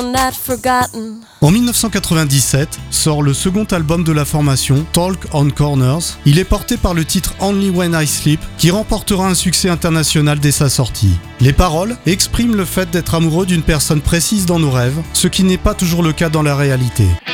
En 1997, sort le second album de la formation, Talk on Corners. Il est porté par le titre Only When I Sleep, qui remportera un succès international dès sa sortie. Les paroles expriment le fait d'être amoureux d'une personne précise dans nos rêves, ce qui n'est pas toujours le cas dans la réalité.